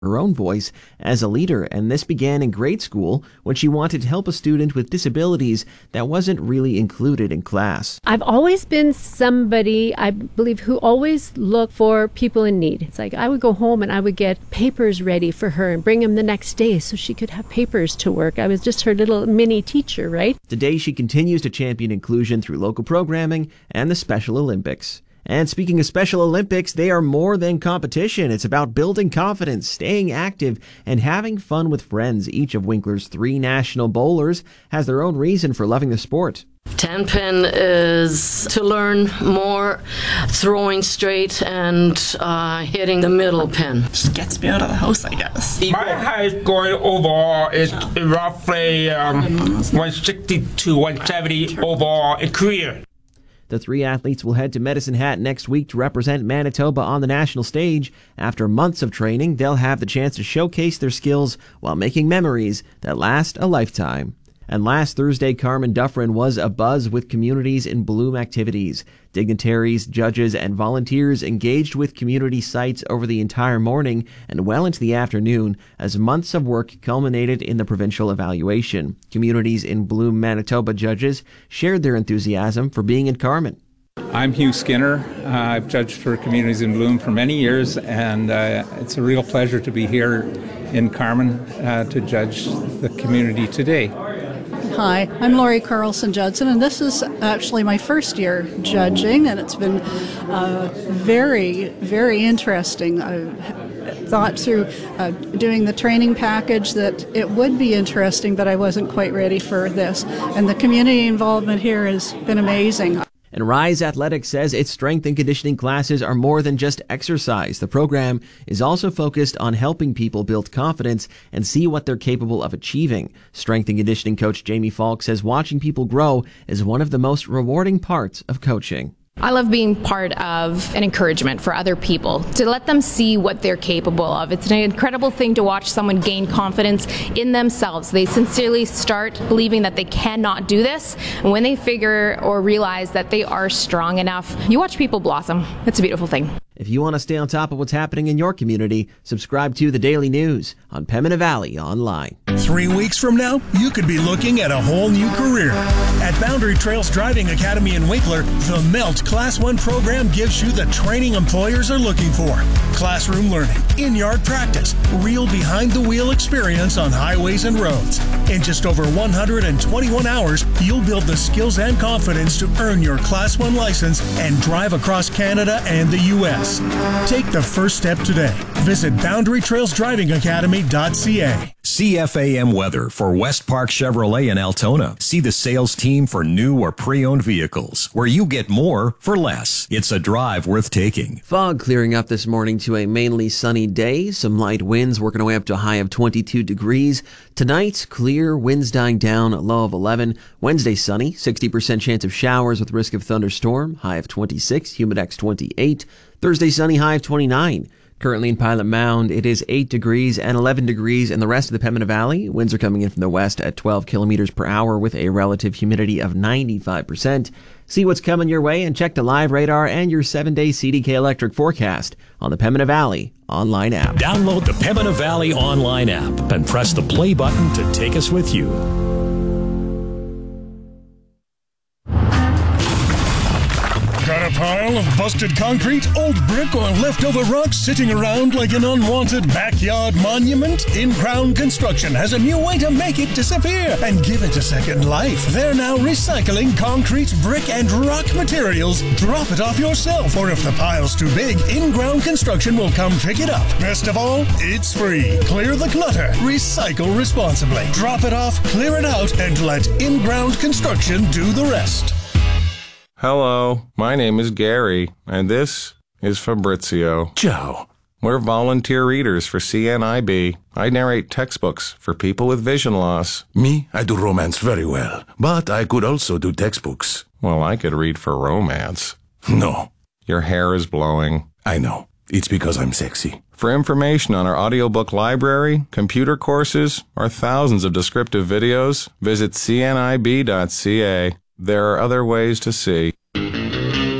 her own voice as a leader, and this began in grade school when she wanted to help a student with disabilities that wasn't really included in class. I've always been somebody, I believe, who always looked for people in need. It's like I would go home and I would get papers ready for her and bring them the next day so she could have papers to work. I was just her little mini teacher, right? Today, she continues to champion inclusion through local programming and the Special Olympics. And speaking of Special Olympics, they are more than competition. It's about building confidence, staying active, and having fun with friends. Each of Winkler's 3 national bowlers has their own reason for loving the sport. 10-pin is to learn more throwing straight and hitting the middle pin. Just gets me out of the house, I guess. My high score overall is roughly 160 to 170 overall in career. The 3 athletes will head to Medicine Hat next week to represent Manitoba on the national stage. After months of training, they'll have the chance to showcase their skills while making memories that last a lifetime. And last Thursday, Carmen Dufferin was abuzz with Communities in Bloom activities. Dignitaries, judges, and volunteers engaged with community sites over the entire morning and well into the afternoon as months of work culminated in the provincial evaluation. Communities in Bloom, Manitoba judges shared their enthusiasm for being in Carmen. I'm Hugh Skinner. I've judged for Communities in Bloom for many years, and it's a real pleasure to be here in Carmen to judge the community today. Hi, I'm Laurie Carlson-Judson, and this is actually my first year judging, and it's been very, very interesting. I thought through doing the training package that it would be interesting, but I wasn't quite ready for this. And the community involvement here has been amazing. And Rise Athletics says its strength and conditioning classes are more than just exercise. The program is also focused on helping people build confidence and see what they're capable of achieving. Strength and conditioning coach Jamie Falk says watching people grow is one of the most rewarding parts of coaching. I love being part of an encouragement for other people, to let them see what they're capable of. It's an incredible thing to watch someone gain confidence in themselves. They sincerely start believing that they cannot do this, and when they figure or realize that they are strong enough, you watch people blossom. It's a beautiful thing. If you want to stay on top of what's happening in your community, subscribe to The Daily News on Pembina Valley Online. 3 weeks from now, you could be looking at a whole new career. At Boundary Trails Driving Academy in Winkler, the MELT Class 1 program gives you the training employers are looking for. Classroom learning, in-yard practice, real behind-the-wheel experience on highways and roads. In just over 121 hours, you'll build the skills and confidence to earn your Class 1 license and drive across Canada and the U.S. Take the first step today. Visit BoundaryTrailsDrivingAcademy.ca. CFAM weather for West Park Chevrolet in Altona. See the sales team for new or pre-owned vehicles, where you get more for less. It's a drive worth taking. Fog clearing up this morning to a mainly sunny day. Some light winds working their way up to a high of 22 degrees. Tonight, clear, winds dying down, a low of 11. Wednesday, sunny, 60% chance of showers with risk of thunderstorm, high of 26, humidex 28. Thursday, sunny, high of 29. Currently in Pilot Mound, it is 8 degrees and 11 degrees in the rest of the Pembina Valley. Winds are coming in from the west at 12 kilometers per hour with a relative humidity of 95%. See what's coming your way and check the live radar and your 7-day CDK electric forecast on the Pembina Valley online app. Download the Pembina Valley online app and press the play button to take us with you. Got a pile of busted concrete, old brick, or leftover rocks sitting around like an unwanted backyard monument? In-Ground Construction has a new way to make it disappear and give it a second life. They're now recycling concrete, brick, and rock materials. Drop it off yourself, or if the pile's too big, In-Ground Construction will come pick it up. Best of all, it's free. Clear the clutter. Recycle responsibly. Drop it off, clear it out, and let In-Ground Construction do the rest. Hello, my name is Gary, and this is Fabrizio. Joe. We're volunteer readers for CNIB. I narrate textbooks for people with vision loss. Me, I do romance very well, but I could also do textbooks. Well, I could read for romance. No. Your hair is blowing. I know. It's because I'm sexy. For information on our audiobook library, computer courses, or thousands of descriptive videos, visit cnib.ca. There are other ways to see.